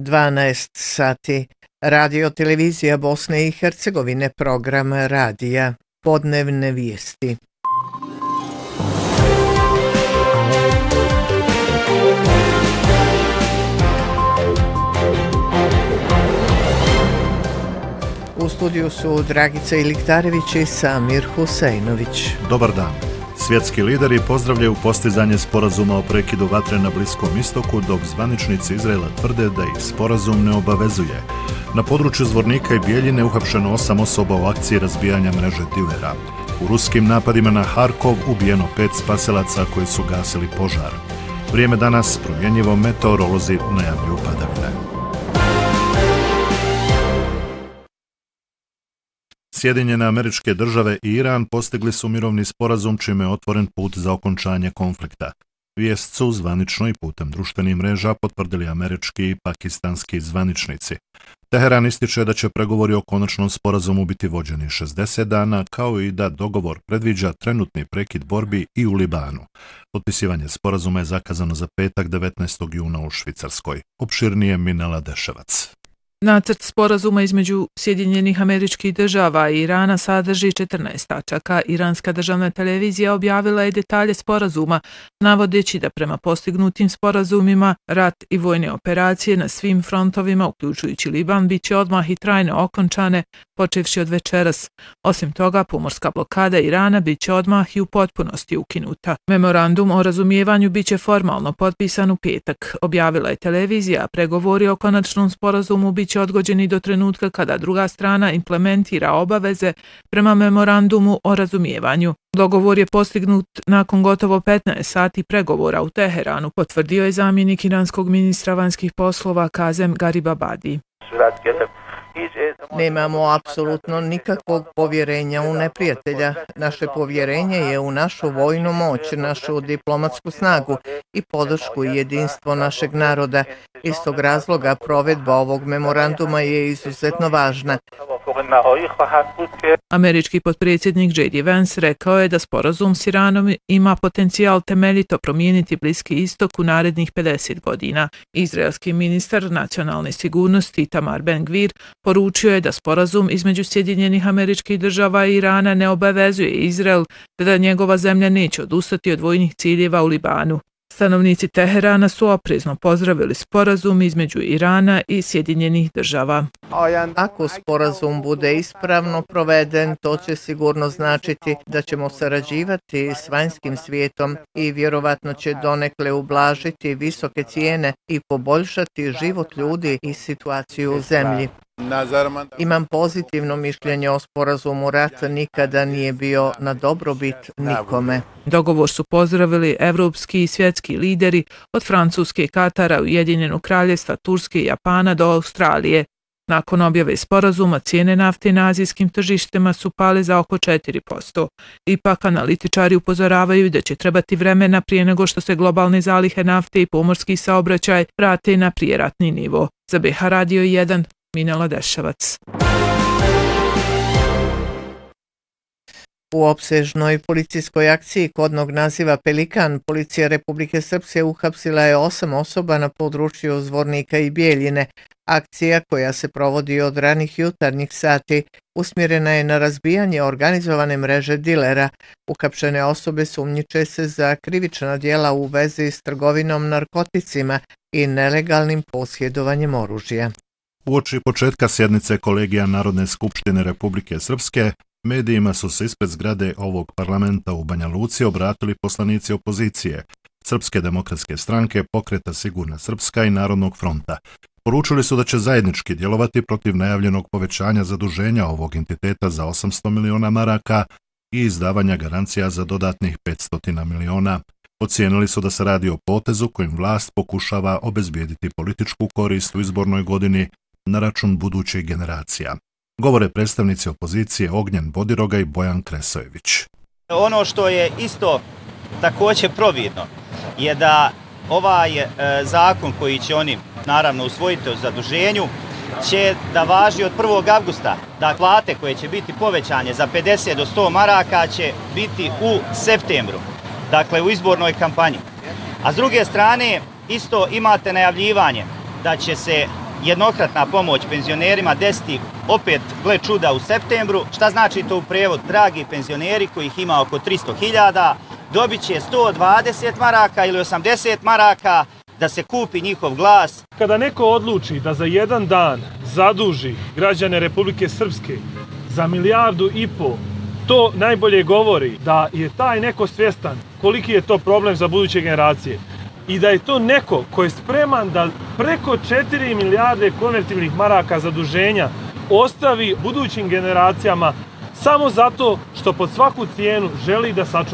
12 sati. Radio televizija Bosne i Hercegovine, program radija, podnevne vijesti. U studiju su Dragica Iliktarević i Samir Husejnović. Dobar dan. Svjetski lideri pozdravljaju postizanje sporazuma o prekidu vatre na Bliskom istoku, dok zvaničnici Izraela tvrde da ih sporazum ne obavezuje. Na području Zvornika i Bijeljine uhapšeno 8 osoba u akciji razbijanja mreže dilera. U ruskim napadima na Harkov ubijeno 5 spasilaca koji su gasili požar. Vrijeme danas promjenjivo, meteorolozi najavljuju padavine. Sjedinjene Američke Države i Iran postigli su mirovni sporazum čime je otvoren put za okončanje konflikta. Vijest su zvanično i putem društvenih mreža potvrdili američki i pakistanski zvaničnici. Teheran ističe da će pregovori o konačnom sporazumu biti vođeni 60 dana, kao i da dogovor predviđa trenutni prekid borbi i u Libanu. Potpisivanje sporazuma je zakazano za petak 19. juna u Švicarskoj. Opširnije Minela Deševac. Nacrt sporazuma između Sjedinjenih Američkih Država i Irana sadrži 14 tačaka. Iranska državna televizija objavila je detalje sporazuma, navodeći da prema postignutim sporazumima rat i vojne operacije na svim frontovima, uključujući Liban, bit će odmah i trajno okončane, počevši od večeras. Osim toga, pomorska blokada Irana bit će odmah i u potpunosti ukinuta. Memorandum o razumijevanju bit će formalno potpisan u petak, objavila je televizija, a pregovori o konačnom sporazumu bit će odgođeni do trenutka kada druga strana implementira obaveze prema memorandumu o razumijevanju. Dogovor je postignut nakon gotovo 15 sati pregovora u Teheranu, potvrdio je zamjenik iranskog ministra vanjskih poslova Kazem Garibabadi. Nemamo apsolutno nikakvog povjerenja u neprijatelja. Naše povjerenje je u našu vojnu moć, našu diplomatsku snagu i podršku i jedinstvo našeg naroda. Iz tog razloga provedba ovog memoranduma je izuzetno važna. Američki potpredsjednik J.D. Vance rekao je da sporazum s Iranom ima potencijal temeljito promijeniti Bliski istok u narednih 50 godina. Izraelski ministar nacionalne sigurnosti Itamar Ben-Gvir poručio je da sporazum između Sjedinjenih Američkih Država i Irana ne obavezuje Izrael te da njegova zemlja neće odustati od vojnih ciljeva u Libanu. Stanovnici Teherana su oprezno pozdravili sporazum između Irana i Sjedinjenih Država. Ako sporazum bude ispravno proveden, to će sigurno značiti da ćemo sarađivati s vanjskim svijetom i vjerovatno će donekle ublažiti visoke cijene i poboljšati život ljudi i situaciju u zemlji. Imam pozitivno mišljenje o sporazumu. Rat nikada nije bio na dobrobit nikome. Dogovor su pozdravili evropski i svjetski lideri od Francuske, Katara, Ujedinjenog Kraljevstva, Turske i Japana do Australije. Nakon objave sporazuma, cijene nafte na azijskim tržištima su pale za oko 4%. Ipak, analitičari upozoravaju da će trebati vremena prije nego što se globalne zalihe nafte i pomorski saobraćaj vrate na prijeratni nivo. Za BH Radio 1, Minela Deševac. U opsežnoj policijskoj akciji kodnog naziva Pelikan, policija Republike Srpske uhapsila je 8 osoba na području Zvornika i Bijeljine. Akcija, koja se provodi od ranih jutarnjih sati, usmjerena je na razbijanje organizovane mreže dilera. Uhapšene osobe sumnjiče se za krivična djela u vezi s trgovinom narkoticima i nelegalnim posjedovanjem oružja. Uoči početka sjednice kolegija Narodne skupštine Republike Srpske, medijima su se ispred zgrade ovog parlamenta u Banja Luci obratili poslanici opozicije, Srpske demokratske stranke, Pokreta Sigurna Srpska i Narodnog fronta. Poručili su da će zajednički djelovati protiv najavljenog povećanja zaduženja ovog entiteta za 800 miliona maraka i izdavanja garancija za dodatnih 500 miliona. Ocijenili su da se radi o potezu kojim vlast pokušava obezbijediti političku korist u izbornoj godini na račun budućih generacija. Govore predstavnici opozicije Ognjen Bodiroga i Bojan Kresojević. Ono što je isto također providno je da ovaj zakon koji će oni naravno usvojiti o zaduženju će da važi od 1. avgusta. Da plate koje će biti povećanje za 50 do 100 maraka će biti u septembru, dakle u izbornoj kampanji. A s druge strane isto imate najavljivanje da će se jednokratna pomoć penzionerima desiti opet, gle čuda, u septembru. Šta znači to u prevod? Dragi penzioneri, kojih ima oko 300.000, dobit će 120 maraka ili 80 maraka da se kupi njihov glas. Kada neko odluči da za jedan dan zaduži građane Republike Srpske za 1,5 milijardu, to najbolje govori da je taj neko svjestan koliki je to problem za buduće generacije i da je to neko ko je spreman da preko 4 milijarde konvertibilnih maraka zaduženja ostavi budućim generacijama samo zato što pod svaku cijenu želi da sačuva